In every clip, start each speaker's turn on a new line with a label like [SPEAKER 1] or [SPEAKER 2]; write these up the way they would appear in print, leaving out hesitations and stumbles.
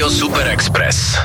[SPEAKER 1] Radio Super Express.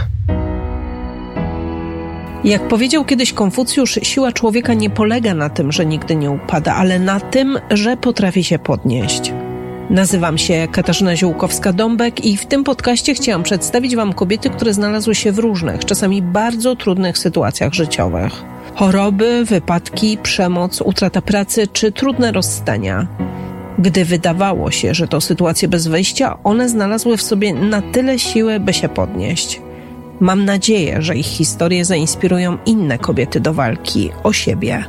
[SPEAKER 2] Jak powiedział kiedyś Konfucjusz, siła człowieka nie polega na tym, że nigdy nie upada, ale na tym, że potrafi się podnieść. Nazywam się Katarzyna Ziółkowska-Dąbek i w tym podcaście chciałam przedstawić Wam kobiety, które znalazły się w różnych, czasami bardzo trudnych sytuacjach życiowych. Choroby, wypadki, przemoc, utrata pracy czy trudne rozstania. Gdy wydawało się, że to sytuacje bez wyjścia, one znalazły w sobie na tyle siły, by się podnieść. Mam nadzieję, że ich historie zainspirują inne kobiety do walki o siebie.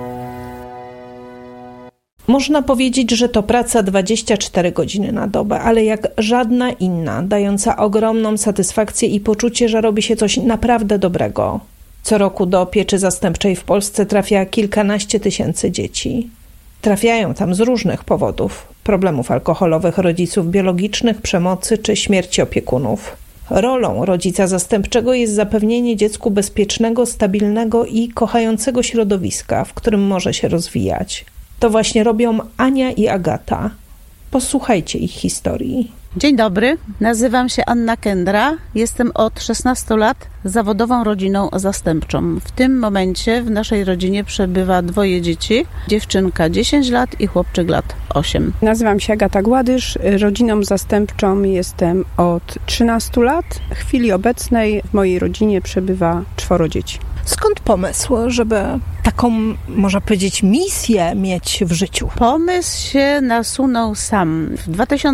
[SPEAKER 2] Można powiedzieć, że to praca 24 godziny na dobę, ale jak żadna inna, dająca ogromną satysfakcję i poczucie, że robi się coś naprawdę dobrego. Co roku do pieczy zastępczej w Polsce trafia kilkanaście tysięcy dzieci. Trafiają tam z różnych powodów: problemów alkoholowych, rodziców biologicznych, przemocy czy śmierci opiekunów. Rolą rodzica zastępczego jest zapewnienie dziecku bezpiecznego, stabilnego i kochającego środowiska, w którym może się rozwijać. To właśnie robią Ania i Agata. Posłuchajcie ich historii.
[SPEAKER 3] Dzień dobry, nazywam się Anna Kędra. Jestem od 16 lat zawodową rodziną zastępczą. W tym momencie w naszej rodzinie przebywa 2 dzieci. Dziewczynka 10 lat i chłopczyk lat 8.
[SPEAKER 4] Nazywam się Agata Gładysz. Rodziną zastępczą jestem od 13 lat. W chwili obecnej w mojej rodzinie przebywa 4 dzieci.
[SPEAKER 2] Skąd pomysł, żeby taką, można powiedzieć, misję mieć w życiu?
[SPEAKER 3] Pomysł się nasunął sam. W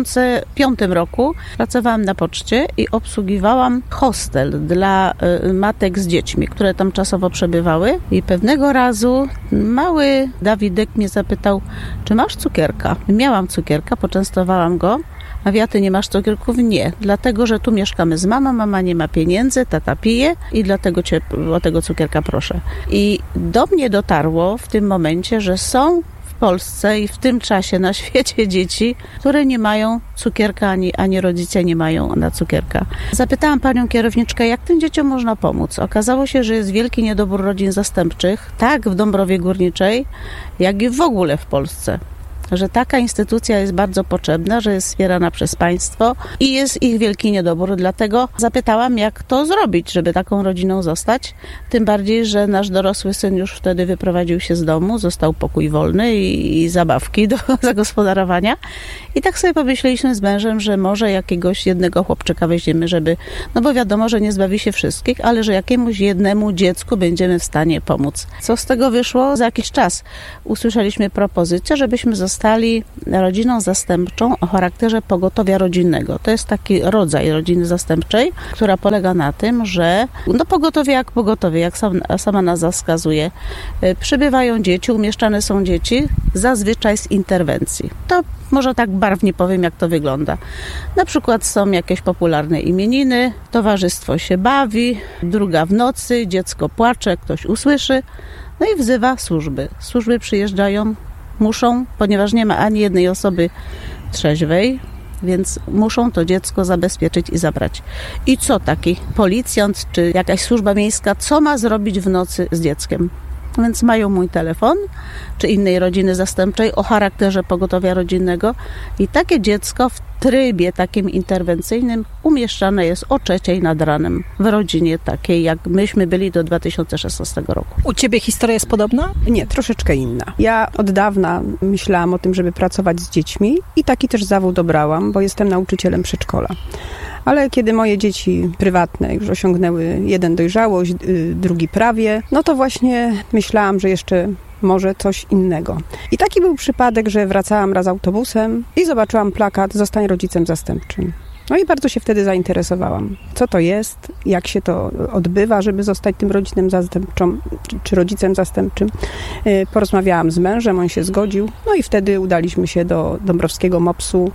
[SPEAKER 3] 2005 roku pracowałam na poczcie i obsługiwałam hostel dla matek z dziećmi, które tam czasowo przebywały. I pewnego razu mały Dawidek mnie zapytał, czy masz cukierka? Miałam cukierka, poczęstowałam go. A ja, ty nie masz cukierków? Nie, dlatego, że tu mieszkamy z mamą, mama nie ma pieniędzy, tata pije i dlatego cię o tego cukierka proszę. I do mnie dotarło w tym momencie, że są w Polsce i w tym czasie na świecie dzieci, które nie mają cukierka, ani rodzice nie mają na cukierka. Zapytałam panią kierowniczkę, jak tym dzieciom można pomóc. Okazało się, że jest wielki niedobór rodzin zastępczych, tak w Dąbrowie Górniczej, jak i w ogóle w Polsce. Że taka instytucja jest bardzo potrzebna, że jest wspierana przez państwo i jest ich wielki niedobór. Dlatego zapytałam, jak to zrobić, żeby taką rodziną zostać. Tym bardziej, że nasz dorosły syn już wtedy wyprowadził się z domu, został pokój wolny i zabawki do zagospodarowania. I tak sobie pomyśleliśmy z mężem, że może jakiegoś jednego chłopczyka weźmiemy, żeby, no bo wiadomo, że nie zbawi się wszystkich, ale że jakiemuś jednemu dziecku będziemy w stanie pomóc. Co z tego wyszło? Za jakiś czas usłyszeliśmy propozycję, żebyśmy zostali rodziną zastępczą o charakterze pogotowia rodzinnego. To jest taki rodzaj rodziny zastępczej, która polega na tym, że pogotowie, jak sama nazwa wskazuje, przybywają dzieci, umieszczane są dzieci, zazwyczaj z interwencji. To może tak barwnie powiem, jak to wygląda. Na przykład są jakieś popularne imieniny, towarzystwo się bawi, druga w nocy, dziecko płacze, ktoś usłyszy, no i wzywa służby. Służby przyjeżdżają, muszą, ponieważ nie ma ani jednej osoby trzeźwej, więc muszą to dziecko zabezpieczyć i zabrać. I co taki policjant czy jakaś służba miejska, co ma zrobić w nocy z dzieckiem? Więc mają mój telefon, czy innej rodziny zastępczej o charakterze pogotowia rodzinnego i takie dziecko w trybie takim interwencyjnym umieszczane jest o 3:00 nad ranem w rodzinie takiej, jak myśmy byli do 2016 roku.
[SPEAKER 2] U Ciebie historia jest podobna?
[SPEAKER 4] Nie, troszeczkę inna. Ja od dawna myślałam o tym, żeby pracować z dziećmi i taki też zawód obrałam, bo jestem nauczycielem przedszkola. Ale kiedy moje dzieci prywatne już osiągnęły, jeden dojrzałość, drugi prawie, no to właśnie myślałam, że jeszcze może coś innego. I taki był przypadek, że wracałam raz autobusem i zobaczyłam plakat „Zostań rodzicem zastępczym”. No i bardzo się wtedy zainteresowałam. Co to jest, jak się to odbywa, żeby zostać tym rodzicem zastępczym, czy rodzicem zastępczym. Porozmawiałam z mężem, on się zgodził. No i wtedy udaliśmy się do Dąbrowskiego MOPS-u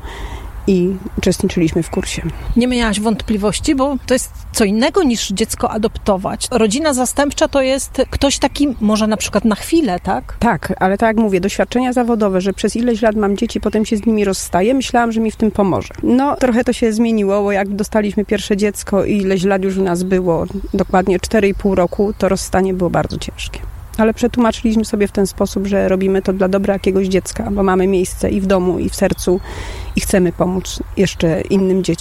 [SPEAKER 4] i uczestniczyliśmy w kursie.
[SPEAKER 2] Nie miałaś wątpliwości, bo to jest co innego niż dziecko adoptować. Rodzina zastępcza to jest ktoś taki, może na przykład na chwilę, tak?
[SPEAKER 4] Tak, ale tak jak mówię, doświadczenia zawodowe, że przez ileś lat mam dzieci, potem się z nimi rozstaję, myślałam, że mi w tym pomoże. No, trochę to się zmieniło, bo jak dostaliśmy pierwsze dziecko i ileś lat już u nas było, dokładnie 4,5 roku, to rozstanie było bardzo ciężkie. Ale przetłumaczyliśmy sobie w ten sposób, że robimy to dla dobra jakiegoś dziecka, bo mamy miejsce i w domu, i w sercu i chcemy pomóc jeszcze innym dzieciom.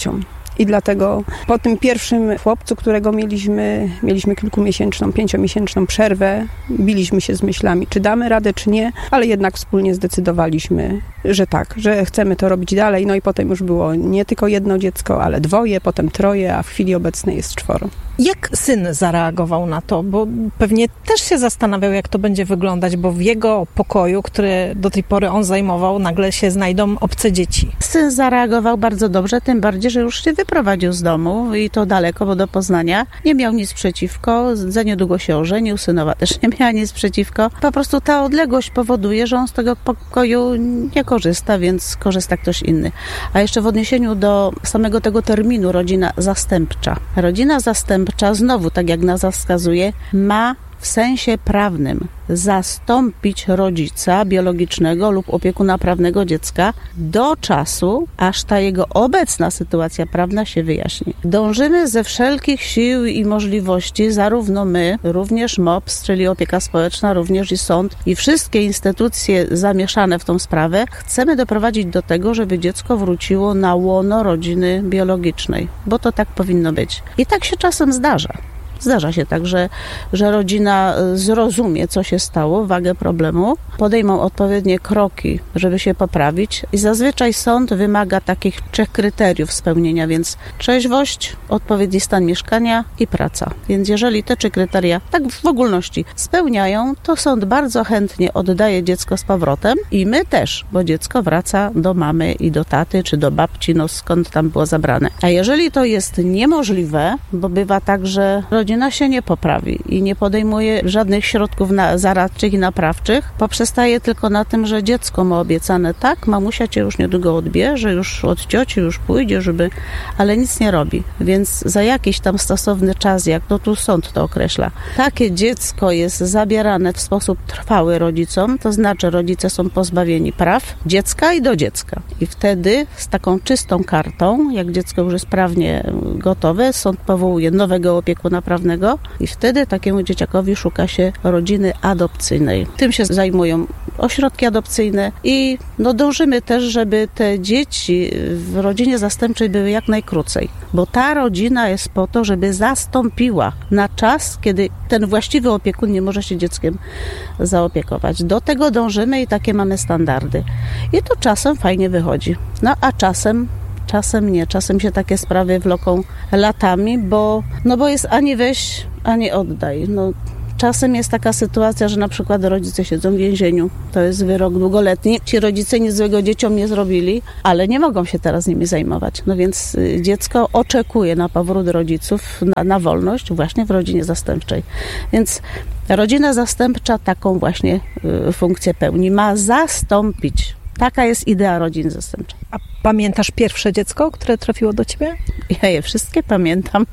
[SPEAKER 4] I dlatego po tym pierwszym chłopcu, którego mieliśmy kilkumiesięczną, 5-miesięczną przerwę, biliśmy się z myślami, czy damy radę, czy nie, ale jednak wspólnie zdecydowaliśmy, że tak, że chcemy to robić dalej. No i potem już było nie tylko jedno dziecko, ale 2, potem 3, a w chwili obecnej jest 4.
[SPEAKER 2] Jak syn zareagował na to? Bo pewnie też się zastanawiał, jak to będzie wyglądać, bo w jego pokoju, który do tej pory on zajmował, nagle się znajdą obce dzieci.
[SPEAKER 3] Syn zareagował bardzo dobrze, tym bardziej, że już się wyprowadził z domu i to daleko, bo do Poznania. Nie miał nic przeciwko, za niedługo się ożenił, synowa też nie miała nic przeciwko. Po prostu ta odległość powoduje, że on z tego pokoju nie korzysta, więc korzysta ktoś inny. A jeszcze w odniesieniu do samego tego terminu rodzina zastępcza. Rodzina zastępcza, znowu, tak jak nazwa wskazuje, ma w sensie prawnym zastąpić rodzica biologicznego lub opiekuna prawnego dziecka do czasu, aż ta jego obecna sytuacja prawna się wyjaśni. Dążymy ze wszelkich sił i możliwości, zarówno my, również MOPS, czyli opieka społeczna, również i sąd i wszystkie instytucje zamieszane w tą sprawę, chcemy doprowadzić do tego, żeby dziecko wróciło na łono rodziny biologicznej, bo to tak powinno być. I tak się czasem zdarza. Zdarza się tak, że rodzina zrozumie, co się stało, wagę problemu, podejmą odpowiednie kroki, żeby się poprawić i zazwyczaj sąd wymaga takich 3 kryteriów spełnienia, więc trzeźwość, odpowiedni stan mieszkania i praca. Więc jeżeli te 3 kryteria tak w ogólności spełniają, to sąd bardzo chętnie oddaje dziecko z powrotem i my też, bo dziecko wraca do mamy i do taty, czy do babci, no skąd tam było zabrane. A jeżeli to jest niemożliwe, bo bywa tak, że rodzina się nie poprawi i nie podejmuje żadnych środków zaradczych i naprawczych, poprzestaje tylko na tym, że dziecko ma obiecane, tak, mamusia cię już niedługo odbierze, już od cioci już pójdzie, ale nic nie robi. Więc za jakiś tam stosowny czas, jak to tu sąd to określa, takie dziecko jest zabierane w sposób trwały rodzicom, to znaczy rodzice są pozbawieni praw dziecka i do dziecka. I wtedy z taką czystą kartą, jak dziecko już jest prawnie gotowe, sąd powołuje nowego opiekuna prawnego i wtedy takiemu dzieciakowi szuka się rodziny adopcyjnej. Tym się zajmują ośrodki adopcyjne i dążymy też, żeby te dzieci w rodzinie zastępczej były jak najkrócej, bo ta rodzina jest po to, żeby zastąpiła na czas, kiedy ten właściwy opiekun nie może się dzieckiem zaopiekować. Do tego dążymy i takie mamy standardy. I to czasem fajnie wychodzi. No a czasem nie. Czasem się takie sprawy wloką latami, bo jest ani weź, ani oddaj. Czasem jest taka sytuacja, że na przykład rodzice siedzą w więzieniu. To jest wyrok długoletni. Ci rodzice nic złego dzieciom nie zrobili, ale nie mogą się teraz nimi zajmować. Więc dziecko oczekuje na powrót rodziców na wolność właśnie w rodzinie zastępczej. Więc rodzina zastępcza taką właśnie funkcję pełni. Ma zastąpić. Taka jest idea rodziny zastępczej.
[SPEAKER 2] A pamiętasz pierwsze dziecko, które trafiło do ciebie?
[SPEAKER 3] Ja je wszystkie pamiętam.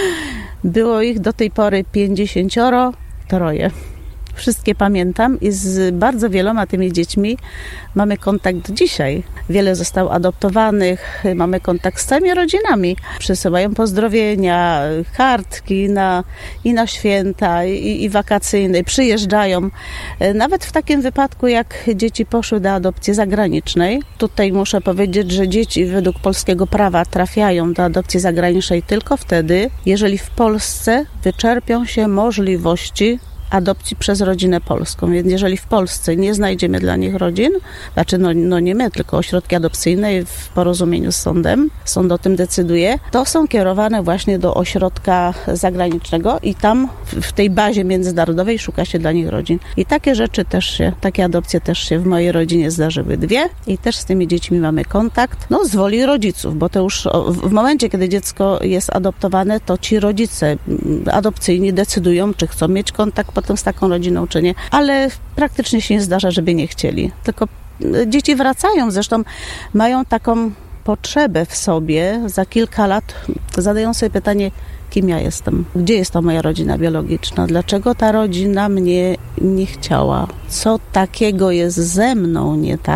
[SPEAKER 3] Było ich do tej pory 53. Wszystkie pamiętam i z bardzo wieloma tymi dziećmi mamy kontakt dzisiaj. Wiele zostało adoptowanych, mamy kontakt z całymi rodzinami. Przysyłają pozdrowienia, kartki i na święta, i wakacyjne, przyjeżdżają. Nawet w takim wypadku, jak dzieci poszły do adopcji zagranicznej, tutaj muszę powiedzieć, że dzieci według polskiego prawa trafiają do adopcji zagranicznej tylko wtedy, jeżeli w Polsce wyczerpią się możliwości adopcji przez rodzinę polską. Więc jeżeli w Polsce nie znajdziemy dla nich rodzin, znaczy nie my, tylko ośrodki adopcyjne w porozumieniu z sądem, sąd o tym decyduje, to są kierowane właśnie do ośrodka zagranicznego i tam w tej bazie międzynarodowej szuka się dla nich rodzin. I takie adopcje też się w mojej rodzinie zdarzyły 2 i też z tymi dziećmi mamy kontakt, z woli rodziców, bo to już w momencie, kiedy dziecko jest adoptowane, to ci rodzice adopcyjni decydują, czy chcą mieć kontakt potem z taką rodziną, czy nie, ale praktycznie się nie zdarza, żeby nie chcieli. Tylko dzieci wracają, zresztą mają taką potrzebę w sobie, za kilka lat zadają sobie pytanie, kim ja jestem, gdzie jest ta moja rodzina biologiczna, dlaczego ta rodzina mnie nie chciała, co takiego jest ze mną nie tak,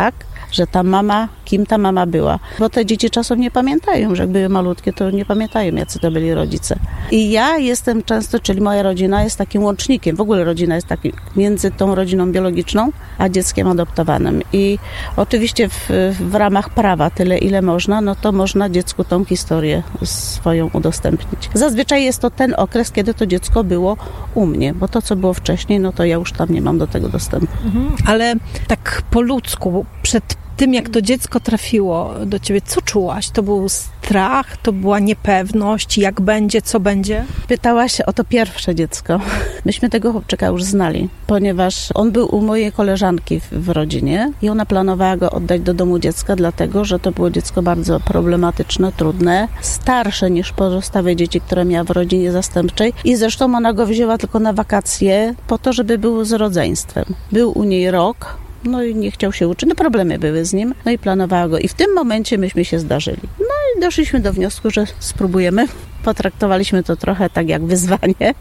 [SPEAKER 3] że ta mama, kim ta mama była. Bo te dzieci czasem nie pamiętają, że jak były malutkie, to nie pamiętają, jacy to byli rodzice. I ja jestem często, czyli moja rodzina jest takim łącznikiem, w ogóle rodzina jest takim między tą rodziną biologiczną, a dzieckiem adoptowanym. I oczywiście w ramach prawa tyle, ile można, no to można dziecku tą historię swoją udostępnić. Zazwyczaj jest to ten okres, kiedy to dziecko było u mnie, bo to, co było wcześniej, no to ja już tam nie mam do tego dostępu.
[SPEAKER 2] Ale tak po ludzku, przed tym, jak to dziecko trafiło do ciebie, co czułaś? To był strach, to była niepewność, jak będzie, co będzie?
[SPEAKER 3] Pytałaś o to pierwsze dziecko. Myśmy tego chłopczyka już znali, ponieważ on był u mojej koleżanki w rodzinie i ona planowała go oddać do domu dziecka, dlatego, że to było dziecko bardzo problematyczne, trudne, starsze niż pozostałe dzieci, które miała w rodzinie zastępczej i zresztą ona go wzięła tylko na wakacje po to, żeby był z rodzeństwem. Był u niej rok, no i nie chciał się uczyć, no problemy były z nim, no i planowała go. I w tym momencie myśmy się zdarzyli. No i doszliśmy do wniosku, że spróbujemy. Potraktowaliśmy to trochę tak jak wyzwanie,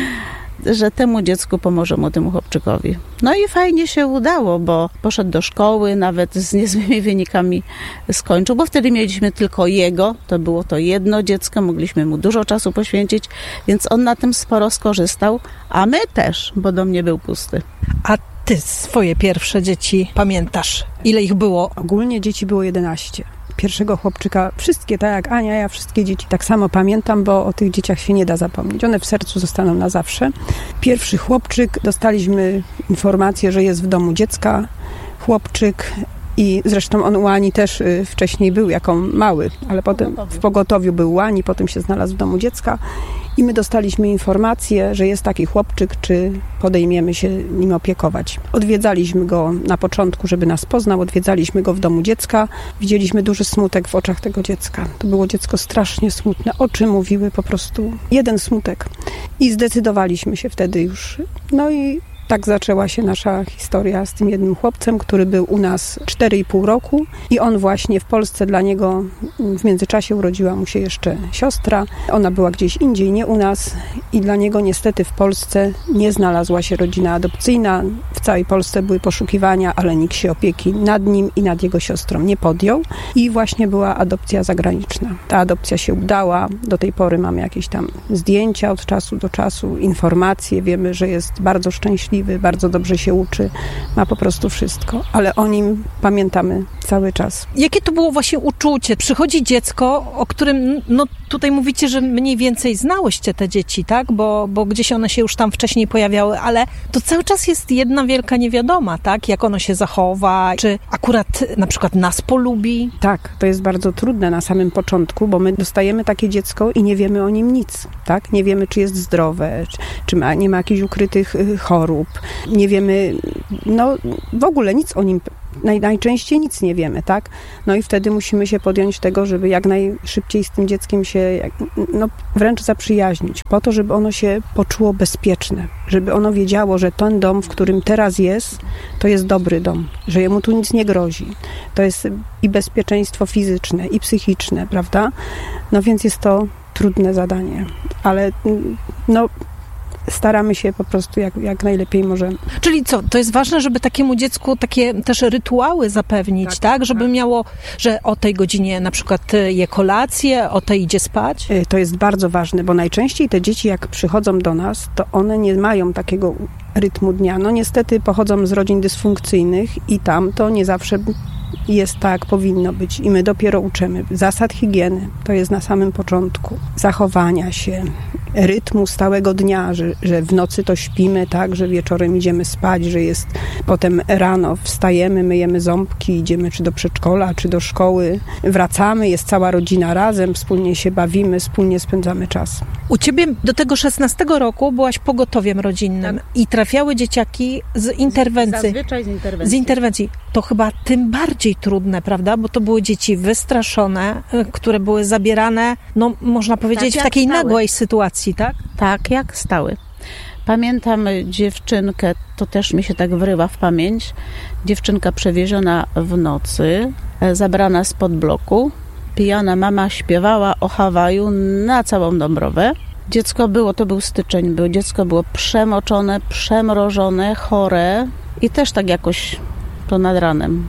[SPEAKER 3] że temu dziecku pomoże młodemu chłopczykowi. No i fajnie się udało, bo poszedł do szkoły, nawet z niezłymi wynikami skończył, bo wtedy mieliśmy tylko jego, to było to jedno dziecko, mogliśmy mu dużo czasu poświęcić, więc on na tym sporo skorzystał, a my też, bo dom nie był pusty.
[SPEAKER 2] A ty swoje pierwsze dzieci pamiętasz? Ile ich było?
[SPEAKER 4] Ogólnie dzieci było 11. Pierwszego chłopczyka, wszystkie, tak jak Ania, ja wszystkie dzieci tak samo pamiętam, bo o tych dzieciach się nie da zapomnieć. One w sercu zostaną na zawsze. Pierwszy chłopczyk, dostaliśmy informację, że jest w domu dziecka. Chłopczyk i zresztą on u Ani też wcześniej był jako mały, ale potem w pogotowiu był u Ani, potem się znalazł w domu dziecka. I my dostaliśmy informację, że jest taki chłopczyk, czy podejmiemy się nim opiekować. Odwiedzaliśmy go na początku, żeby nas poznał, odwiedzaliśmy go w domu dziecka. Widzieliśmy duży smutek w oczach tego dziecka. To było dziecko strasznie smutne. Oczy mówiły po prostu jeden smutek. I zdecydowaliśmy się wtedy już. No i tak zaczęła się nasza historia z tym jednym chłopcem, który był u nas 4,5 roku i on właśnie w Polsce, dla niego w międzyczasie urodziła mu się jeszcze siostra. Ona była gdzieś indziej, nie u nas i dla niego niestety w Polsce nie znalazła się rodzina adopcyjna. W całej Polsce były poszukiwania, ale nikt się opieki nad nim i nad jego siostrą nie podjął i właśnie była adopcja zagraniczna. Ta adopcja się udała. Do tej pory mamy jakieś tam zdjęcia od czasu do czasu, informacje. Wiemy, że jest bardzo szczęśliwy, bardzo dobrze się uczy, ma po prostu wszystko, ale o nim pamiętamy cały czas.
[SPEAKER 2] Jakie to było właśnie uczucie? Przychodzi dziecko, o którym, no tutaj mówicie, że mniej więcej znałyście te dzieci, tak? Bo gdzieś one się już tam wcześniej pojawiały, ale to cały czas jest jedna wielka niewiadoma, tak? Jak ono się zachowa, czy akurat na przykład nas polubi?
[SPEAKER 4] Tak, to jest bardzo trudne na samym początku, bo my dostajemy takie dziecko i nie wiemy o nim nic, tak? Nie wiemy, czy jest zdrowe, czy nie ma jakichś ukrytych chorób. Nie wiemy, no w ogóle nic o nim, najczęściej nic nie wiemy, tak? No i wtedy musimy się podjąć tego, żeby jak najszybciej z tym dzieckiem się, no wręcz zaprzyjaźnić, po to, żeby ono się poczuło bezpieczne, żeby ono wiedziało, że ten dom, w którym teraz jest, to jest dobry dom, że jemu tu nic nie grozi. To jest i bezpieczeństwo fizyczne, i psychiczne, prawda? No więc jest to trudne zadanie, ale no staramy się po prostu jak najlepiej możemy.
[SPEAKER 2] Czyli co, to jest ważne, żeby takiemu dziecku takie też rytuały zapewnić, tak? Żeby miało, że o tej godzinie na przykład je kolację, o tej idzie spać?
[SPEAKER 4] To jest bardzo ważne, bo najczęściej te dzieci jak przychodzą do nas, to one nie mają takiego rytmu dnia. No niestety pochodzą z rodzin dysfunkcyjnych i tam to nie zawsze jest tak, jak powinno być. I my dopiero uczymy zasad higieny. To jest na samym początku. Zachowania się, rytmu stałego dnia, że w nocy to śpimy, tak, że wieczorem idziemy spać, że jest potem rano wstajemy, myjemy ząbki, idziemy czy do przedszkola, czy do szkoły, wracamy, jest cała rodzina razem, wspólnie się bawimy, wspólnie spędzamy czas.
[SPEAKER 2] U ciebie do tego 16 roku byłaś pogotowiem rodzinnym i trafiały dzieciaki z interwencji.
[SPEAKER 3] Zazwyczaj z
[SPEAKER 2] interwencji. To chyba tym bardziej trudne, prawda? Bo to były dzieci wystraszone, które były zabierane, no można powiedzieć, w takiej nagłej sytuacji, tak?
[SPEAKER 3] Tak, jak stały. Pamiętam dziewczynkę, to też mi się tak wrywa w pamięć, dziewczynka przewieziona w nocy, zabrana spod bloku, pijana mama śpiewała o Hawaju na całą Dąbrowę. Dziecko było, to był styczeń, dziecko było przemoczone, przemrożone, chore i też tak jakoś to nad ranem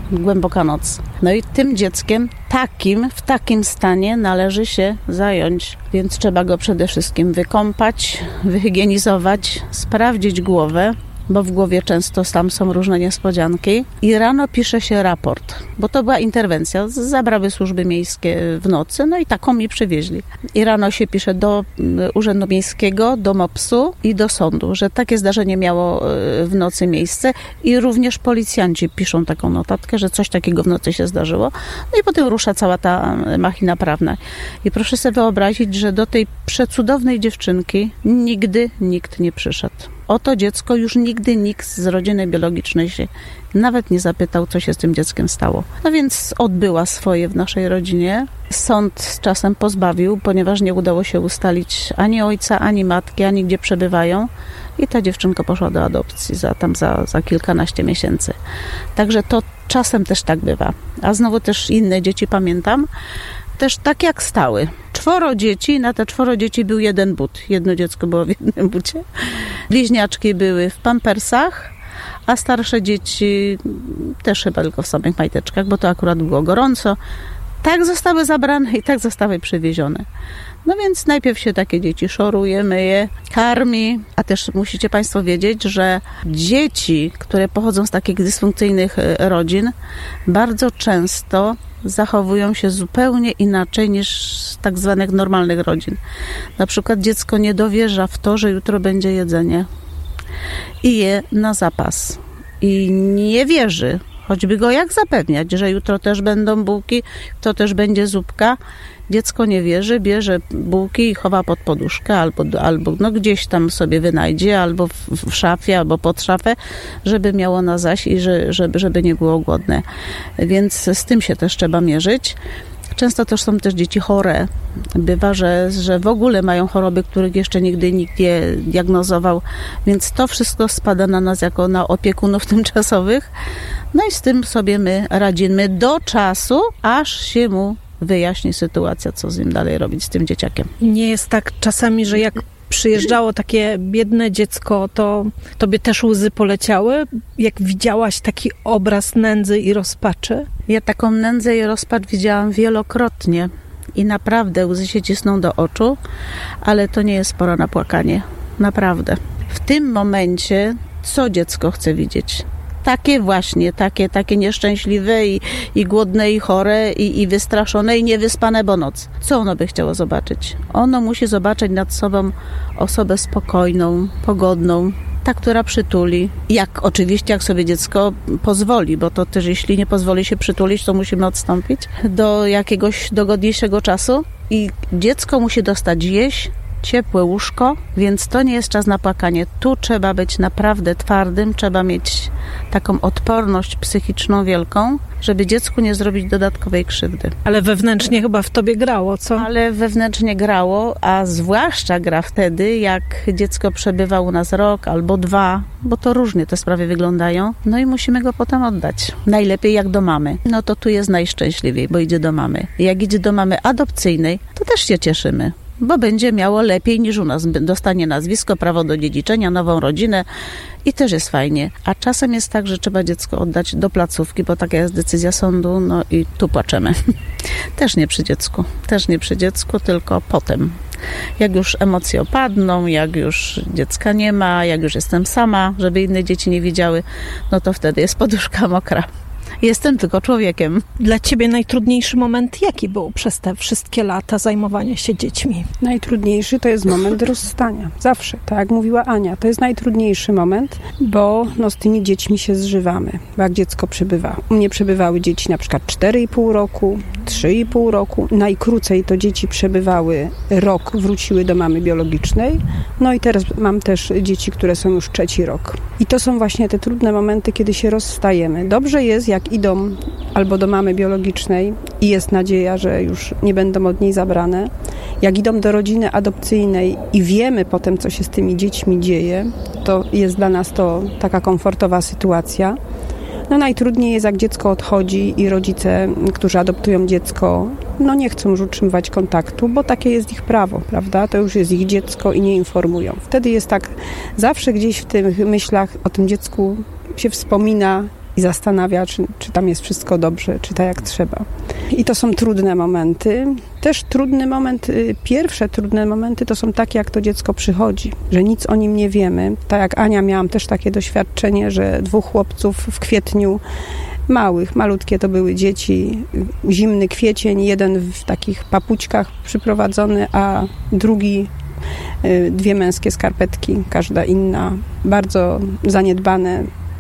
[SPEAKER 3] głęboka noc. No i tym dzieckiem w takim stanie należy się zająć, więc trzeba go przede wszystkim wykąpać, wyhigienizować, sprawdzić głowę, bo w głowie często tam są różne niespodzianki. I rano pisze się raport, bo to była interwencja. Zabrały służby miejskie w nocy, no i taką mi przywieźli. I rano się pisze do Urzędu Miejskiego, do MOPS-u i do sądu, że takie zdarzenie miało w nocy miejsce i również policjanci piszą taką notatkę, że coś takiego w nocy się zdarzyło. No i potem rusza cała ta machina prawna. I proszę sobie wyobrazić, że do tej przecudownej dziewczynki nigdy nikt nie przyszedł. O to dziecko już nigdy nikt z rodziny biologicznej się nawet nie zapytał, co się z tym dzieckiem stało. No więc odbyła swoje w naszej rodzinie. Sąd z czasem pozbawił, ponieważ nie udało się ustalić ani ojca, ani matki, ani gdzie przebywają. I ta dziewczynka poszła do adopcji za kilkanaście miesięcy. Także to czasem też tak bywa. A znowu też inne dzieci pamiętam, też tak jak stały. 4 dzieci, na te 4 dzieci był jeden but. Jedno dziecko było w jednym bucie. Bliźniaczki były w pampersach, a starsze dzieci też chyba tylko w samych majteczkach, bo to akurat było gorąco. Tak zostały zabrane i tak zostały przywiezione. No więc najpierw się takie dzieci szoruje, myje, karmi, a też musicie Państwo wiedzieć, że dzieci, które pochodzą z takich dysfunkcyjnych rodzin, bardzo często zachowują się zupełnie inaczej niż z tak zwanych normalnych rodzin. Na przykład dziecko nie dowierza w to, że jutro będzie jedzenie i je na zapas. I nie wierzy, choćby go jak zapewniać, że jutro też będą bułki, to też będzie zupka. Dziecko nie wierzy, bierze bułki i chowa pod poduszkę albo no gdzieś tam sobie wynajdzie, albo w szafie, albo pod szafę, żeby miało na zaś i żeby nie było głodne. Więc z tym się też trzeba mierzyć. Często też są też dzieci chore. Bywa, że w ogóle mają choroby, których jeszcze nigdy nikt nie diagnozował, więc to wszystko spada na nas jako na opiekunów tymczasowych. No i z tym sobie my radzimy do czasu, aż się mu wyjaśni sytuacja, co z nim dalej robić, z tym dzieciakiem.
[SPEAKER 2] Nie jest tak czasami, że jak przyjeżdżało takie biedne dziecko, to tobie też łzy poleciały? Jak widziałaś taki obraz nędzy i rozpaczy?
[SPEAKER 3] Ja taką nędzę i rozpacz widziałam wielokrotnie i naprawdę łzy się cisną do oczu, ale to nie jest pora na płakanie. Naprawdę. W tym momencie co dziecko chce widzieć? Takie właśnie, takie nieszczęśliwe i głodne, i chore, i wystraszone, i niewyspane, bo noc. Co ono by chciało zobaczyć? Ono musi zobaczyć nad sobą osobę spokojną, pogodną, ta, która przytuli. Jak sobie dziecko pozwoli, bo to też jeśli nie pozwoli się przytulić, to musimy odstąpić do jakiegoś dogodniejszego czasu. I dziecko musi dostać jeść, ciepłe łóżko, więc to nie jest czas na płakanie. Tu trzeba być naprawdę twardym, trzeba mieć taką odporność psychiczną wielką, żeby dziecku nie zrobić dodatkowej krzywdy.
[SPEAKER 2] Ale wewnętrznie chyba w tobie grało, co?
[SPEAKER 3] Ale wewnętrznie grało, a zwłaszcza gra wtedy, jak dziecko przebywa u nas rok albo 2, bo to różnie te sprawy wyglądają, no i musimy go potem oddać. Najlepiej jak do mamy. No to tu jest najszczęśliwiej, bo idzie do mamy. Jak idzie do mamy adopcyjnej, to też się cieszymy, bo będzie miało lepiej niż u nas. Dostanie nazwisko, prawo do dziedziczenia, nową rodzinę i też jest fajnie. A czasem jest tak, że trzeba dziecko oddać do placówki, bo taka jest decyzja sądu, no i tu płaczemy. Też nie przy dziecku, tylko potem. Jak już emocje opadną, jak już dziecka nie ma, jak już jestem sama, żeby inne dzieci nie widziały, no to wtedy jest poduszka mokra. Jestem tylko człowiekiem.
[SPEAKER 2] Dla ciebie najtrudniejszy moment jaki był przez te wszystkie lata zajmowania się dziećmi?
[SPEAKER 4] Najtrudniejszy to jest moment rozstania. Zawsze, tak jak mówiła Ania, to jest najtrudniejszy moment, bo z tymi dziećmi się zżywamy. Bo jak dziecko przebywa. U mnie przebywały dzieci na przykład 4,5 roku, 3,5 roku. Najkrócej to dzieci przebywały rok, wróciły do mamy biologicznej. No i teraz mam też dzieci, które są już 3. rok. I to są właśnie te trudne momenty, kiedy się rozstajemy. Dobrze jest, jak idą albo do mamy biologicznej i jest nadzieja, że już nie będą od niej zabrane. Jak idą do rodziny adopcyjnej i wiemy potem, co się z tymi dziećmi dzieje, to jest dla nas to taka komfortowa sytuacja. No najtrudniej jest, jak dziecko odchodzi i rodzice, którzy adoptują dziecko, nie chcą już utrzymywać kontaktu, bo takie jest ich prawo, prawda? To już jest ich dziecko i nie informują. Wtedy jest tak, zawsze gdzieś w tych myślach o tym dziecku się wspomina i zastanawia, czy tam jest wszystko dobrze, czy tak jak trzeba. I to są trudne momenty. Też trudny moment, pierwsze trudne momenty to są takie, jak to dziecko przychodzi, że nic o nim nie wiemy. Tak jak Ania, miałam też takie doświadczenie, że 2 chłopców w kwietniu malutkie to były dzieci, zimny kwiecień, jeden w takich papućkach przyprowadzony, a drugi 2 męskie skarpetki, każda inna, bardzo zaniedbane,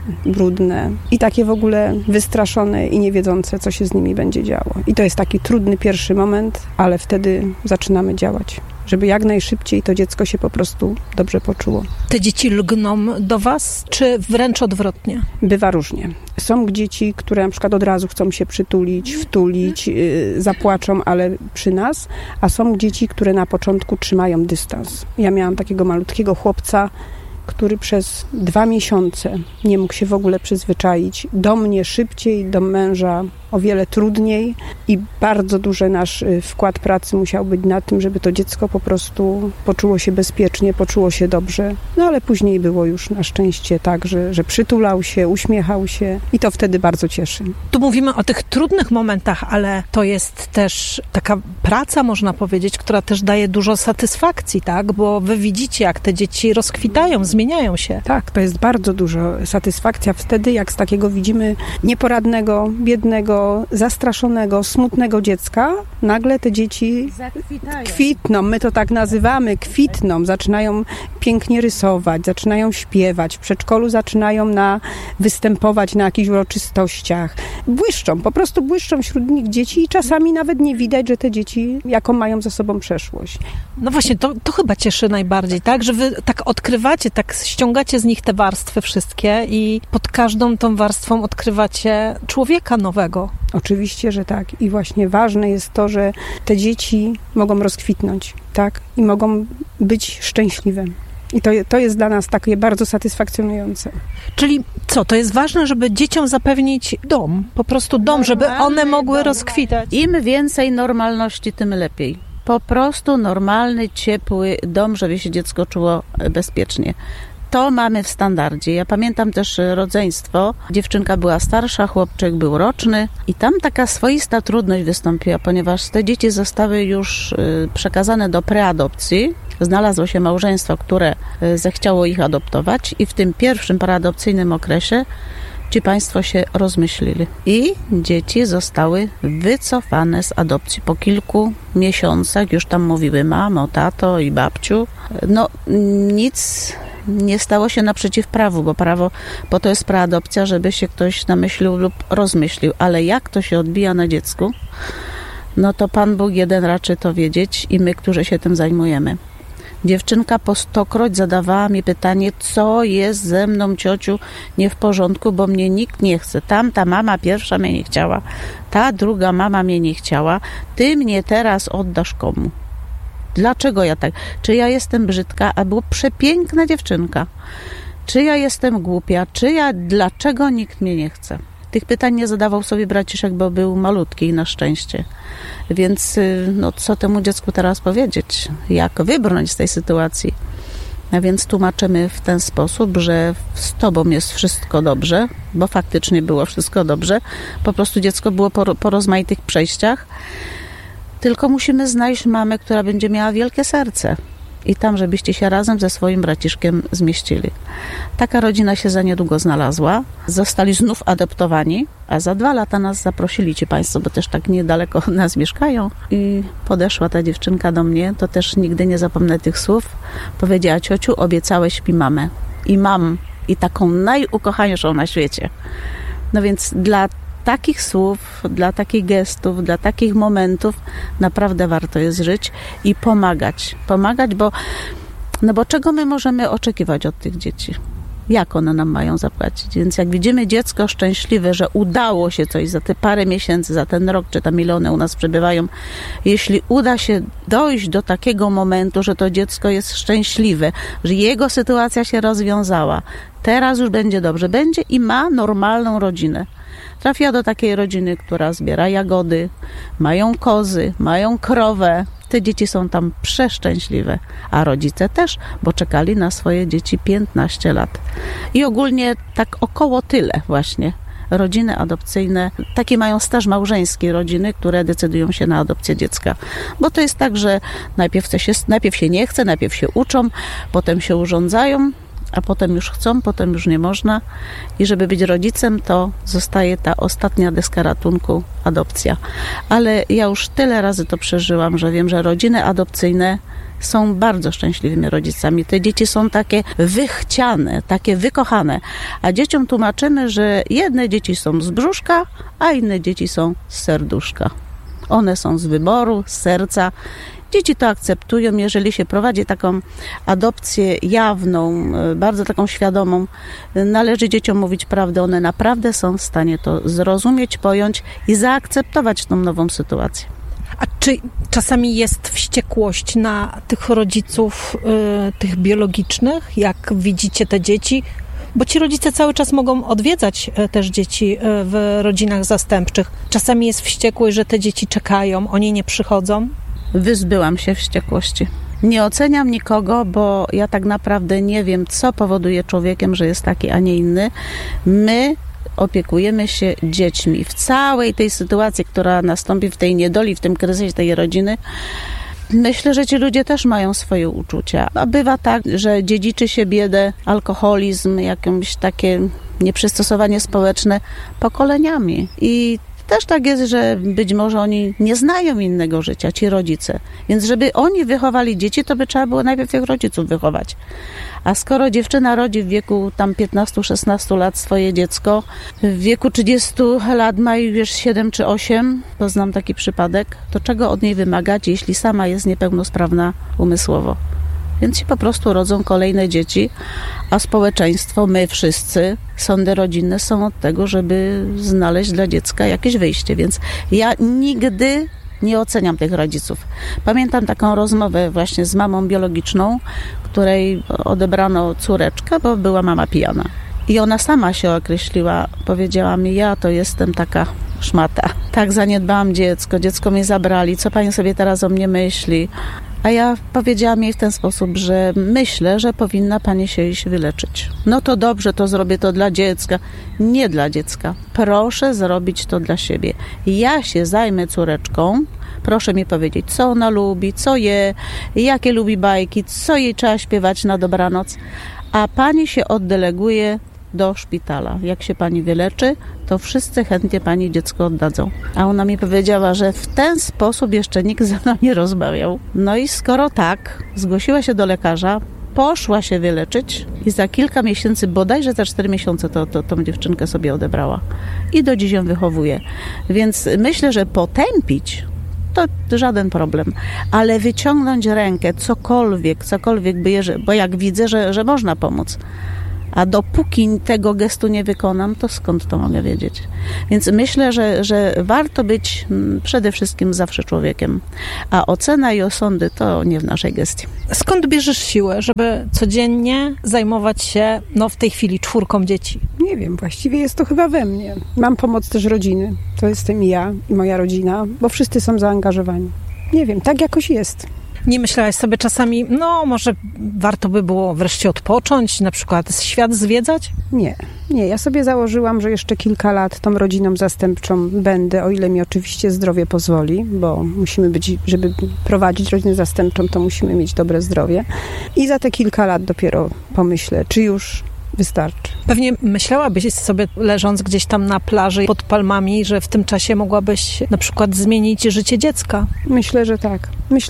[SPEAKER 4] brudne i takie w ogóle wystraszone i nie wiedzące, co się z nimi będzie działo. I to jest taki trudny pierwszy moment, ale wtedy zaczynamy działać, żeby jak najszybciej to dziecko się po prostu dobrze poczuło.
[SPEAKER 2] Te dzieci lgną do was, czy wręcz odwrotnie?
[SPEAKER 4] Bywa różnie. Są dzieci, które na przykład od razu chcą się przytulić, wtulić, zapłaczą, ale przy nas, a są dzieci, które na początku trzymają dystans. Ja miałam takiego malutkiego chłopca, który przez 2 miesiące nie mógł się w ogóle przyzwyczaić. Do mnie szybciej, do męża o wiele trudniej i bardzo duży nasz wkład pracy musiał być na tym, żeby to dziecko po prostu poczuło się bezpiecznie, poczuło się dobrze. No ale później było już na szczęście tak, że przytulał się, uśmiechał się i to wtedy bardzo cieszy.
[SPEAKER 2] Tu mówimy o tych trudnych momentach, ale to jest też taka praca, można powiedzieć, która też daje dużo satysfakcji, tak? Bo wy widzicie, jak te dzieci rozkwitają, zmieniają się.
[SPEAKER 4] Tak, to jest bardzo dużo satysfakcja wtedy, jak z takiego widzimy nieporadnego, biednego, zastraszonego, smutnego dziecka, nagle te dzieci kwitną, my to tak nazywamy, kwitną, zaczynają pięknie rysować, zaczynają śpiewać, w przedszkolu zaczynają występować na jakichś uroczystościach. Błyszczą, po prostu błyszczą wśród nich dzieci i czasami nawet nie widać, że te dzieci, jaką mają za sobą przeszłość.
[SPEAKER 2] No właśnie, to chyba cieszy najbardziej, tak? Że wy tak odkrywacie, tak ściągacie z nich te warstwy wszystkie i pod każdą tą warstwą odkrywacie człowieka nowego.
[SPEAKER 4] Oczywiście, że tak. I właśnie ważne jest to, że te dzieci mogą rozkwitnąć, tak? I mogą być szczęśliwe. I to jest dla nas takie bardzo satysfakcjonujące.
[SPEAKER 2] Czyli co? To jest ważne, żeby dzieciom zapewnić dom. Po prostu dom, żeby one mogły rozkwitać.
[SPEAKER 3] Im więcej normalności, tym lepiej. Po prostu normalny, ciepły dom, żeby się dziecko czuło bezpiecznie. To mamy w standardzie. Ja pamiętam też rodzeństwo. Dziewczynka była starsza, chłopczyk był roczny i tam taka swoista trudność wystąpiła, ponieważ te dzieci zostały już przekazane do preadopcji. Znalazło się małżeństwo, które zechciało ich adoptować i w tym pierwszym preadopcyjnym okresie ci państwo się rozmyślili. I dzieci zostały wycofane z adopcji. Po kilku miesiącach już tam mówiły mamo, tato i babciu. No nic nie stało się naprzeciw prawu, bo prawo po to jest preadopcja, żeby się ktoś namyślił lub rozmyślił. Ale jak to się odbija na dziecku, no to Pan Bóg jeden raczy to wiedzieć i my, którzy się tym zajmujemy. Dziewczynka po 100-kroć zadawała mi pytanie, co jest ze mną, ciociu, nie w porządku, bo mnie nikt nie chce. Tamta mama pierwsza mnie nie chciała, ta druga mama mnie nie chciała, ty mnie teraz oddasz komu? Dlaczego ja tak? Czy ja jestem brzydka? A była przepiękna dziewczynka. Czy ja jestem głupia? Dlaczego nikt mnie nie chce? Tych pytań nie zadawał sobie braciszek, bo był malutki na szczęście. Więc no, co temu dziecku teraz powiedzieć? Jak wybrnąć z tej sytuacji? A więc tłumaczymy w ten sposób, że z tobą jest wszystko dobrze, bo faktycznie było wszystko dobrze. Po prostu dziecko było po rozmaitych przejściach. Tylko musimy znaleźć mamę, która będzie miała wielkie serce. I tam, żebyście się razem ze swoim braciszkiem zmieścili. Taka rodzina się za niedługo znalazła. Zostali znów adoptowani, a za 2 lata nas zaprosili ci państwo, bo też tak niedaleko od nas mieszkają. I podeszła ta dziewczynka do mnie, to też nigdy nie zapomnę tych słów. Powiedziała, ciociu, obiecałeś mi mamę. I mam. I taką najukochańszą na świecie. No więc dla takich słów, dla takich gestów, dla takich momentów naprawdę warto jest żyć i pomagać. Pomagać, bo czego my możemy oczekiwać od tych dzieci? Jak one nam mają zapłacić? Więc jak widzimy dziecko szczęśliwe, że udało się coś za te parę miesięcy, za ten rok, czy tam ile one u nas przebywają, jeśli uda się dojść do takiego momentu, że to dziecko jest szczęśliwe, że jego sytuacja się rozwiązała, teraz już będzie dobrze, będzie i ma normalną rodzinę. Trafia do takiej rodziny, która zbiera jagody, mają kozy, mają krowę. Te dzieci są tam przeszczęśliwe, a rodzice też, bo czekali na swoje dzieci 15 lat. I ogólnie tak około tyle właśnie. rodziny adopcyjne, takie mają staż małżeński rodziny, które decydują się na adopcję dziecka. Bo to jest tak, że najpierw się nie chce, najpierw się uczą, potem się urządzają, a potem już chcą, potem już nie można. I żeby być rodzicem, to zostaje ta ostatnia deska ratunku, adopcja. Ale ja już tyle razy to przeżyłam, że wiem, że rodziny adopcyjne są bardzo szczęśliwymi rodzicami. Te dzieci są takie wychciane, takie wykochane. A dzieciom tłumaczymy, że jedne dzieci są z brzuszka, a inne dzieci są z serduszka. One są z wyboru, z serca. Dzieci to akceptują, jeżeli się prowadzi taką adopcję jawną, bardzo taką świadomą. Należy dzieciom mówić prawdę, one naprawdę są w stanie to zrozumieć, pojąć i zaakceptować tą nową sytuację.
[SPEAKER 2] A czy czasami jest wściekłość na tych rodziców, tych biologicznych, jak widzicie te dzieci? Bo ci rodzice cały czas mogą odwiedzać też dzieci w rodzinach zastępczych. Czasami jest wściekłość, że te dzieci czekają, oni nie przychodzą.
[SPEAKER 3] Wyzbyłam się wściekłości. Nie oceniam nikogo, bo ja tak naprawdę nie wiem, co powoduje człowiekiem, że jest taki, a nie inny. My opiekujemy się dziećmi. W całej tej sytuacji, która nastąpi, w tej niedoli, w tym kryzysie tej rodziny, myślę, że ci ludzie też mają swoje uczucia. A bywa tak, że dziedziczy się biedę, alkoholizm, jakieś takie nieprzystosowanie społeczne pokoleniami. I też tak jest, że być może oni nie znają innego życia, ci rodzice. Więc żeby oni wychowali dzieci, to by trzeba było najpierw tych rodziców wychować. A skoro dziewczyna rodzi w wieku tam 15-16 lat swoje dziecko, w wieku 30 lat ma już 7 czy 8, to znam taki przypadek, to czego od niej wymagać, jeśli sama jest niepełnosprawna umysłowo? Więc się po prostu rodzą kolejne dzieci, a społeczeństwo, my wszyscy, sądy rodzinne są od tego, żeby znaleźć dla dziecka jakieś wyjście. Więc ja nigdy nie oceniam tych rodziców. Pamiętam taką rozmowę właśnie z mamą biologiczną, której odebrano córeczkę, bo była mama pijana. I ona sama się określiła, powiedziała mi, ja to jestem taka szmata. Tak zaniedbałam dziecko mnie zabrali, co pani sobie teraz o mnie myśli? A ja powiedziałam jej w ten sposób, że myślę, że powinna pani się iść wyleczyć. No to dobrze, to zrobię to dla dziecka. Nie dla dziecka. Proszę zrobić to dla siebie. Ja się zajmę córeczką. Proszę mi powiedzieć, co ona lubi, co je, jakie lubi bajki, co jej trzeba śpiewać na dobranoc. A pani się oddeleguje do szpitala. Jak się pani wyleczy, to wszyscy chętnie pani dziecko oddadzą. A ona mi powiedziała, że w ten sposób jeszcze nikt ze mną nie rozmawiał. No i skoro tak, zgłosiła się do lekarza, poszła się wyleczyć i za kilka miesięcy, bodajże za 4 miesiące tą dziewczynkę sobie odebrała. I do dziś ją wychowuje. Więc myślę, że potępić to żaden problem, ale wyciągnąć rękę, cokolwiek by, bo jak widzę, że można pomóc, a dopóki tego gestu nie wykonam, to skąd to mogę wiedzieć? Więc myślę, że warto być przede wszystkim zawsze człowiekiem, a ocena i osądy to nie w naszej gestii.
[SPEAKER 2] Skąd bierzesz siłę, żeby codziennie zajmować się, w tej chwili 4 dzieci?
[SPEAKER 4] Nie wiem, właściwie jest to chyba we mnie. Mam pomoc też rodziny. To jestem i ja, i moja rodzina, bo wszyscy są zaangażowani. Nie wiem, tak jakoś jest.
[SPEAKER 2] Nie myślałaś sobie czasami, może warto by było wreszcie odpocząć, na przykład świat zwiedzać?
[SPEAKER 4] Nie. Ja sobie założyłam, że jeszcze kilka lat tą rodziną zastępczą będę, o ile mi oczywiście zdrowie pozwoli, bo musimy być, żeby prowadzić rodzinę zastępczą, to musimy mieć dobre zdrowie. I za te kilka lat dopiero pomyślę, czy już wystarczy.
[SPEAKER 2] Pewnie myślałabyś sobie, leżąc gdzieś tam na plaży pod palmami, że w tym czasie mogłabyś na przykład zmienić życie dziecka.
[SPEAKER 4] Myślę, że tak.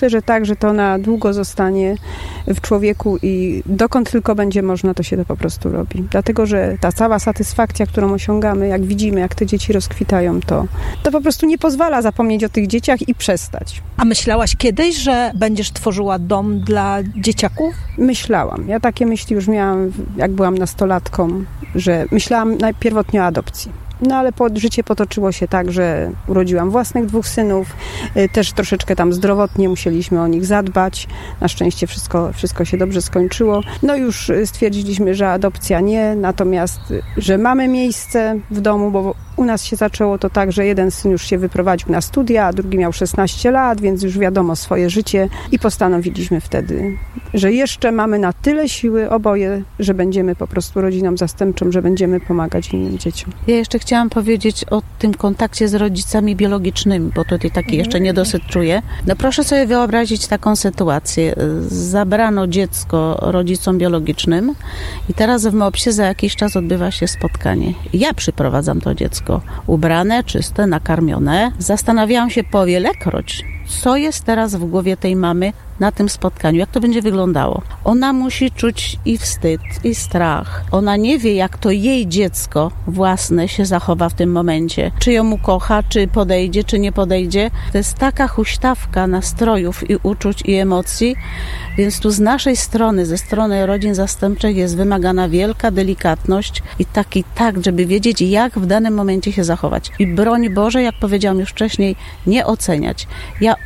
[SPEAKER 4] Że to na długo zostanie w człowieku i dokąd tylko będzie można, to się to po prostu robi. Dlatego, że ta cała satysfakcja, którą osiągamy, jak widzimy, jak te dzieci rozkwitają, to po prostu nie pozwala zapomnieć o tych dzieciach i przestać.
[SPEAKER 2] A myślałaś kiedyś, że będziesz tworzyła dom dla dzieciaków?
[SPEAKER 4] Myślałam. Ja takie myśli już miałam, jak byłam nastolatką, że myślałam pierwotnie o adopcji. No ale życie potoczyło się tak, że urodziłam własnych 2 synów, też troszeczkę tam zdrowotnie musieliśmy o nich zadbać. Na szczęście wszystko się dobrze skończyło. No już stwierdziliśmy, że adopcja nie, natomiast, że mamy miejsce w domu, bo U nas się zaczęło to tak, że jeden syn już się wyprowadził na studia, a drugi miał 16 lat, więc już wiadomo swoje życie i postanowiliśmy wtedy, że jeszcze mamy na tyle siły oboje, że będziemy po prostu rodziną zastępczą, że będziemy pomagać innym dzieciom.
[SPEAKER 3] Ja jeszcze chciałam powiedzieć o tym kontakcie z rodzicami biologicznymi, bo tutaj taki jeszcze niedosyt czuję. No proszę sobie wyobrazić taką sytuację. Zabrano dziecko rodzicom biologicznym i teraz w MOPS-ie za jakiś czas odbywa się spotkanie. Ja przyprowadzam to dziecko ubrane, czyste, nakarmione. Zastanawiałam się po wielekroć, co jest teraz w głowie tej mamy na tym spotkaniu, jak to będzie wyglądało. Ona musi czuć i wstyd, i strach. Ona nie wie, jak to jej dziecko własne się zachowa w tym momencie. Czy ją ukocha, czy podejdzie, czy nie podejdzie. To jest taka huśtawka nastrojów i uczuć i emocji, więc tu z naszej strony, ze strony rodzin zastępczych jest wymagana wielka delikatność i taki takt, żeby wiedzieć, jak w danym momencie się zachować. I broń Boże, jak powiedziałam już wcześniej, nie oceniać. Ja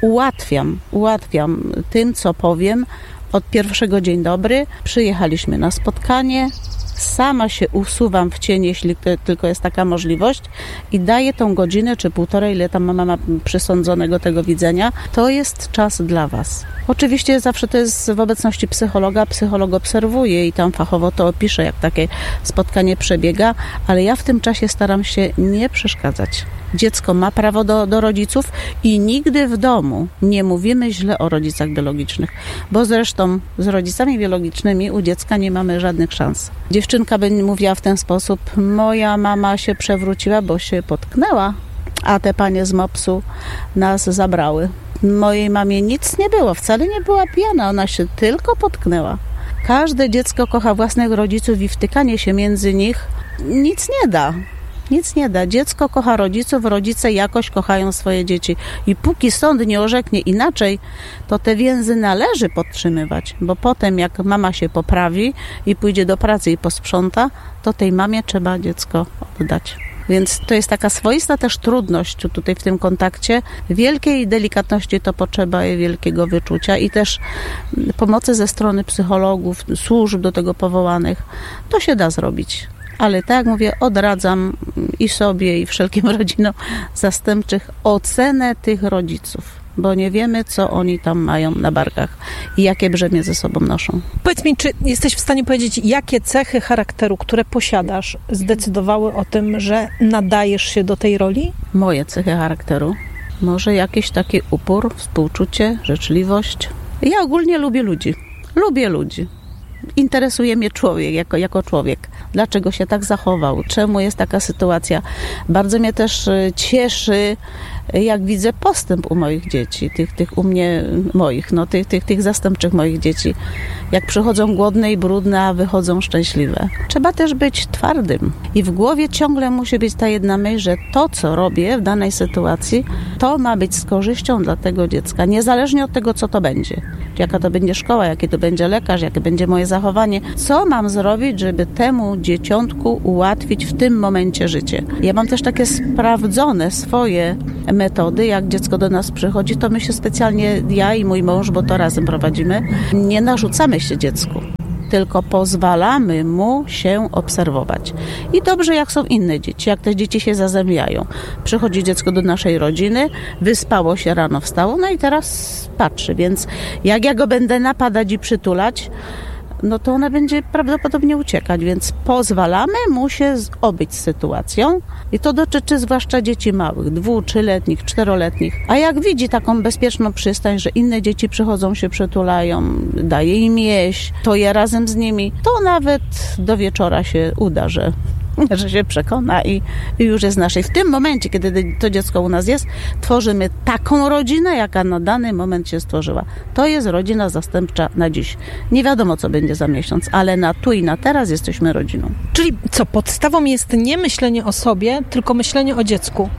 [SPEAKER 3] ułatwiam tym, co powiem, od pierwszego dzień dobry. Przyjechaliśmy na spotkanie, sama się usuwam w cień, jeśli tylko jest taka możliwość i daję tą godzinę czy półtorej, ile tam mama ma przysądzonego tego widzenia. To jest czas dla was. Oczywiście zawsze to jest w obecności psychologa. Psycholog obserwuje i tam fachowo to opisze, jak takie spotkanie przebiega, ale ja w tym czasie staram się nie przeszkadzać. Dziecko ma prawo do rodziców i nigdy w domu nie mówimy źle o rodzicach biologicznych, bo zresztą z rodzicami biologicznymi u dziecka nie mamy żadnych szans. Dziewczynka by mówiła w ten sposób: moja mama się przewróciła, bo się potknęła, a te panie z MOPS-u nas zabrały. Mojej mamie nic nie było, wcale nie była pijana, ona się tylko potknęła. Każde dziecko kocha własnych rodziców i wtykanie się między nich nic nie da. Nic nie da. Dziecko kocha rodziców, rodzice jakoś kochają swoje dzieci. I póki sąd nie orzeknie inaczej, to te więzy należy podtrzymywać, bo potem jak mama się poprawi i pójdzie do pracy i posprząta, to tej mamie trzeba dziecko oddać. Więc to jest taka swoista też trudność tutaj w tym kontakcie. Wielkiej delikatności to potrzeba i wielkiego wyczucia i też pomocy ze strony psychologów, służb do tego powołanych. To się da zrobić. Ale tak jak mówię, odradzam i sobie, i wszelkim rodzinom zastępczych ocenę tych rodziców, bo nie wiemy, co oni tam mają na barkach i jakie brzemię ze sobą noszą.
[SPEAKER 2] Powiedz mi, czy jesteś w stanie powiedzieć, jakie cechy charakteru, które posiadasz, zdecydowały o tym, że nadajesz się do tej roli?
[SPEAKER 3] Moje cechy charakteru? Może jakiś taki upór, współczucie, życzliwość. Ja ogólnie lubię ludzi. Lubię ludzi. Interesuje mnie człowiek, jako człowiek. Dlaczego się tak zachował? Czemu jest taka sytuacja? Bardzo mnie też cieszy, jak widzę postęp u moich dzieci, tych u mnie moich, tych zastępczych moich dzieci. Jak przychodzą głodne i brudne, a wychodzą szczęśliwe. Trzeba też być twardym. I w głowie ciągle musi być ta jedna myśl, że to, co robię w danej sytuacji, to ma być z korzyścią dla tego dziecka, niezależnie od tego, co to będzie. Jaka to będzie szkoła, jaki to będzie lekarz, jakie będzie moje zachowanie. Co mam zrobić, żeby temu dzieciątku ułatwić w tym momencie życie? Ja mam też takie sprawdzone swoje metody. Jak dziecko do nas przychodzi, to my się specjalnie, ja i mój mąż, bo to razem prowadzimy, nie narzucamy się dziecku, tylko pozwalamy mu się obserwować. I dobrze, jak są inne dzieci, jak te dzieci się zazębiają. Przychodzi dziecko do naszej rodziny, wyspało się, rano wstało, no i teraz patrzy, więc jak ja go będę napadać i przytulać, no to ona będzie prawdopodobnie uciekać, więc pozwalamy mu się obyć z sytuacją i to dotyczy zwłaszcza dzieci małych, 2-, 3-letnich, 4-letnich. A jak widzi taką bezpieczną przystań, że inne dzieci przychodzą, się przytulają, daje im jeść, to je razem z nimi, to nawet do wieczora się uda, że się przekona i już jest naszej. W tym momencie, kiedy to dziecko u nas jest, tworzymy taką rodzinę, jaka na dany moment się stworzyła. To jest rodzina zastępcza na dziś. Nie wiadomo, co będzie za miesiąc, ale na tu i na teraz jesteśmy rodziną.
[SPEAKER 2] Czyli co, podstawą jest nie myślenie o sobie, tylko myślenie o dziecku?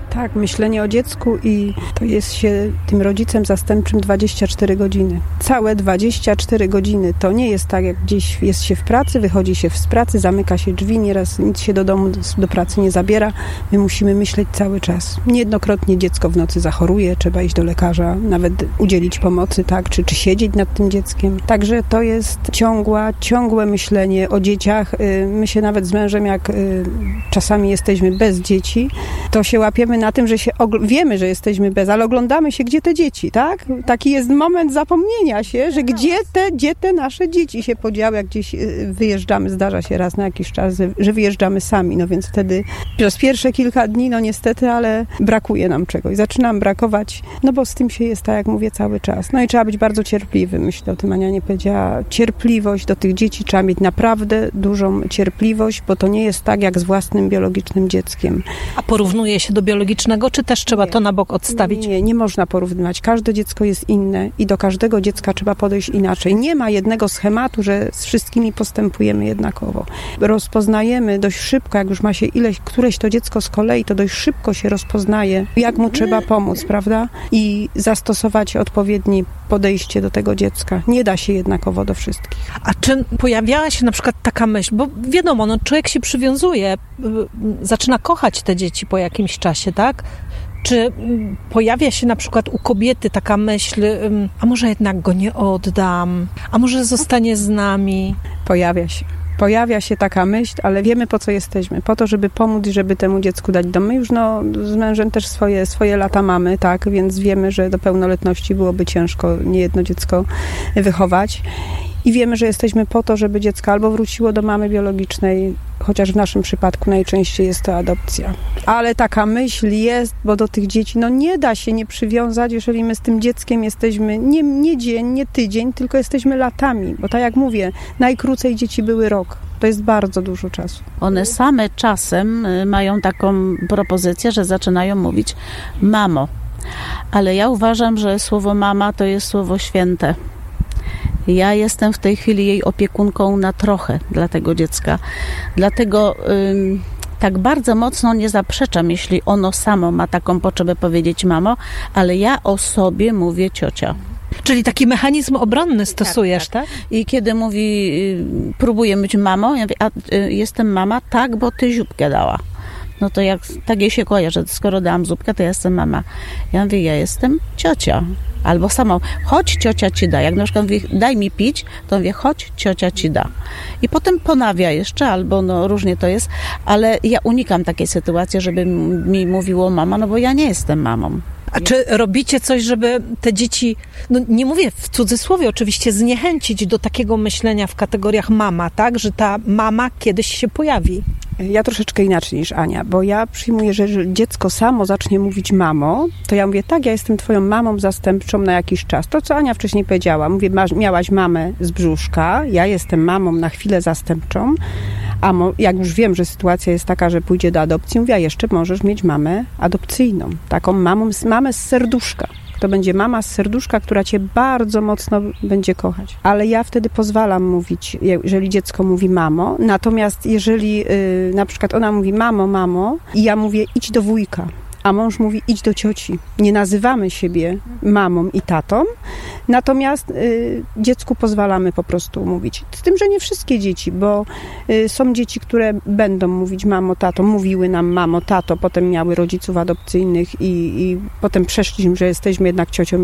[SPEAKER 4] Tak, myślenie o dziecku i to jest się tym rodzicem zastępczym 24 godziny. Całe 24 godziny. To nie jest tak, jak gdzieś jest się w pracy, wychodzi się z pracy, zamyka się drzwi, nieraz nic się do domu, do pracy nie zabiera. My musimy myśleć cały czas. Niejednokrotnie dziecko w nocy zachoruje, trzeba iść do lekarza, nawet udzielić pomocy, tak, czy siedzieć nad tym dzieckiem. Także to jest ciągłe myślenie o dzieciach. My się nawet z mężem, jak czasami jesteśmy bez dzieci, to się łapiemy na tym, że wiemy, że jesteśmy bez, ale oglądamy się, gdzie te dzieci, tak? Taki jest moment zapomnienia się, że gdzie te nasze dzieci się podziały, jak gdzieś wyjeżdżamy, zdarza się raz na jakiś czas, że wyjeżdżamy sami, no więc wtedy przez pierwsze kilka dni, no niestety, ale brakuje nam czegoś. Zaczynam brakować, no bo z tym się jest, tak jak mówię, cały czas. No i trzeba być bardzo cierpliwy, myślę, o tym Ania nie powiedziała. Cierpliwość do tych dzieci, trzeba mieć naprawdę dużą cierpliwość, bo to nie jest tak, jak z własnym biologicznym dzieckiem.
[SPEAKER 2] A porównuje się do biologicznego, czy też trzeba to na bok odstawić?
[SPEAKER 4] Nie można porównywać. Każde dziecko jest inne i do każdego dziecka trzeba podejść inaczej. Nie ma jednego schematu, że z wszystkimi postępujemy jednakowo. Rozpoznajemy dość szybko, jak już ma się któreś to dziecko z kolei, to dość szybko się rozpoznaje, jak mu trzeba pomóc, prawda? I zastosować odpowiednie podejście do tego dziecka. Nie da się jednakowo do wszystkich.
[SPEAKER 2] A czy pojawiała się na przykład taka myśl, bo wiadomo, no człowiek się przywiązuje, zaczyna kochać te dzieci po jakimś czasie, tak? Czy pojawia się na przykład u kobiety taka myśl, a może jednak go nie oddam, a może zostanie z nami?
[SPEAKER 4] Pojawia się taka myśl, ale wiemy, po co jesteśmy. Po to, żeby pomóc i żeby temu dziecku dać dom. My już z mężem też swoje lata mamy, tak, więc wiemy, że do pełnoletności byłoby ciężko niejedno dziecko wychować. I wiemy, że jesteśmy po to, żeby dziecko albo wróciło do mamy biologicznej, chociaż w naszym przypadku najczęściej jest to adopcja. Ale taka myśl jest, bo do tych dzieci nie da się nie przywiązać, jeżeli my z tym dzieckiem jesteśmy nie dzień, nie tydzień, tylko jesteśmy latami. Bo tak jak mówię, najkrócej dzieci były rok. To jest bardzo dużo czasu.
[SPEAKER 3] One same czasem mają taką propozycję, że zaczynają mówić mamo. Ale ja uważam, że słowo mama to jest słowo święte. Ja jestem w tej chwili jej opiekunką na trochę dla tego dziecka. Dlatego tak bardzo mocno nie zaprzeczam, jeśli ono samo ma taką potrzebę powiedzieć mamo, ale ja o sobie mówię ciocia.
[SPEAKER 2] Czyli taki mechanizm obronny stosujesz, tak?
[SPEAKER 3] I kiedy mówi, próbuje być mamą, ja mówię, jestem mama, tak, bo ty zióbkę dała. No to tak jej się kojarzy, skoro dałam zupkę, to ja jestem mama. Ja mówię, ja jestem ciocia. Albo samą, chodź, ciocia ci da. Jak na przykład mówi, daj mi pić, to mówię, chodź, ciocia ci da. I potem ponawia jeszcze, albo różnie to jest, ale ja unikam takiej sytuacji, żeby mi mówiło mama, no bo ja nie jestem mamą.
[SPEAKER 2] A czy robicie coś, żeby te dzieci, nie mówię w cudzysłowie oczywiście, zniechęcić do takiego myślenia w kategoriach mama, tak? Że ta mama kiedyś się pojawi?
[SPEAKER 4] Ja troszeczkę inaczej niż Ania, bo ja przyjmuję, że jeżeli dziecko samo zacznie mówić mamo, to ja mówię, tak, ja jestem twoją mamą zastępczą na jakiś czas. To, co Ania wcześniej powiedziała, mówię, miałaś mamę z brzuszka, ja jestem mamą na chwilę zastępczą, a jak już wiem, że sytuacja jest taka, że pójdzie do adopcji, mówię, a jeszcze możesz mieć mamę adopcyjną, taką mamę z serduszka. To będzie mama z serduszka, która cię bardzo mocno będzie kochać. Ale ja wtedy pozwalam mówić, jeżeli dziecko mówi mamo. Natomiast jeżeli na przykład ona mówi mamo i ja mówię idź do wujka, a mąż mówi idź do cioci. Nie nazywamy siebie mamą i tatą, natomiast dziecku pozwalamy po prostu mówić. Z tym, że nie wszystkie dzieci, bo są dzieci, które będą mówić mamo, tato, mówiły nam mamo, tato, potem miały rodziców adopcyjnych i potem przeszliśmy, że jesteśmy jednak ciocią